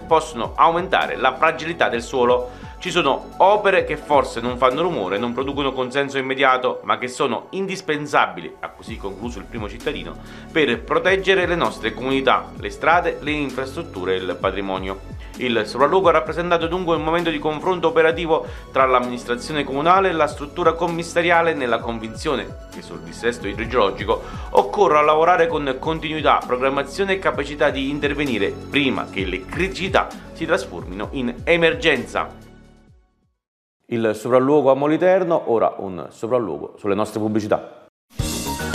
possono aumentare la fragilità del suolo. Ci sono opere che forse non fanno rumore, non producono consenso immediato, ma che sono indispensabili, ha così concluso il primo cittadino, per proteggere le nostre comunità, le strade, le infrastrutture e il patrimonio. Il sopralluogo ha rappresentato dunque un momento di confronto operativo tra l'amministrazione comunale e la struttura commissariale, nella convinzione che sul dissesto idrogeologico occorra lavorare con continuità, programmazione e capacità di intervenire prima che le criticità si trasformino in emergenza. Il sopralluogo a Moliterno, ora un sopralluogo sulle nostre pubblicità.